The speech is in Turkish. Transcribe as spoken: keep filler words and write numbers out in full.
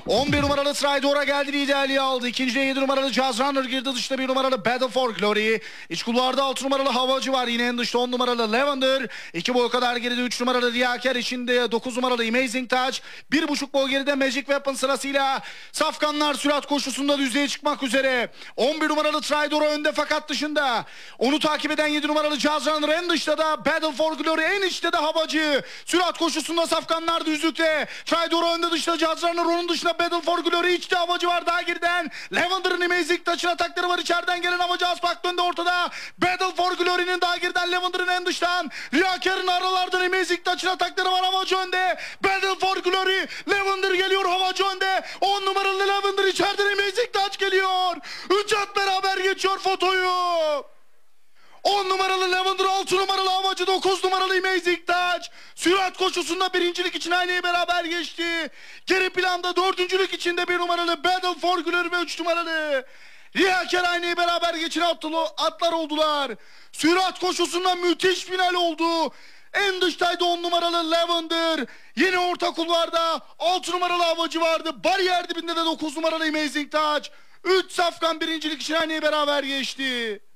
on bir numaralı Tridora geldi, liderliği aldı. İkincide yedi numaralı Jazz Runner girdi, dışta bir numaralı Battle for Glory. İç kulvarda altı numaralı Havacı var, yine en dışta on numaralı Lavender. iki boy kadar geride üç numaralı Riyaker, içinde dokuz numaralı Amazing Touch. bir buçuk boy geride Magic Weapon sırasıyla Safkanlar sürat koşusunda düzlüğe çıkmak üzere. on bir numaralı Tridora önde fakat dışında. Onu takip eden yedi numaralı Jazz Runner, en dışta da Battle for Glory, en içte de Havacı. Sürat koşusunda Safkanlar düzlükte. Tridora önde, dışta Jazz Runner, onun dışında Battle for Glory, içte Havacı var daha geriden. Lavender'ın Amazing Touch'ın atakları var, içeriden gelen Havacı Aspak döndü ortada. Battle for Glory'nin daha geriden, Lavender'ın en dıştan. Riyaker'in aralardan Amazing Touch'ın atakları var, Havacı önde. Battle for Glory, Lavender geliyor, Havacı önde. on numaralı Lavender, içeriden Amazing Touch geliyor. üç at beraber geçiyor fotoyu. on numaralı Lavender, altı numaralı Havacı, dokuz numaralı Amazing Touch. Sürat koşusunda birincilik için aynayı beraber geçti. Geri planda dördüncülük içinde bir numaralı Battle for Glory ve üç numaralı Riyaker aynayı beraber geçen atlar oldular. Sürat koşusunda müthiş final oldu. En dıştaydı on numaralı Lavender. Yine orta kulvarda altı numaralı Havacı vardı. Bariyer dibinde de dokuz numaralı Amazing Touch. üç safkan birincilik için aynayı beraber geçti.